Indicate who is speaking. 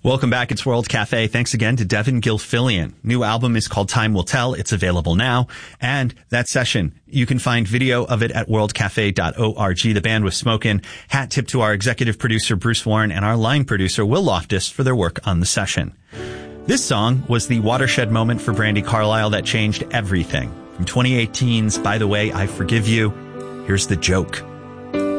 Speaker 1: Welcome back. It's World Cafe. Thanks again to Devin Gilfillian. New album is called Time Will Tell. It's available now. And that session, you can find video of it at worldcafe.org. The band was smoking. Hat tip to our executive producer, Bruce Warren, and our line producer, Will Loftus, for their work on the session. This song was the watershed moment for Brandi Carlile that changed everything. From 2018's By the Way, I Forgive You, here's The Joke.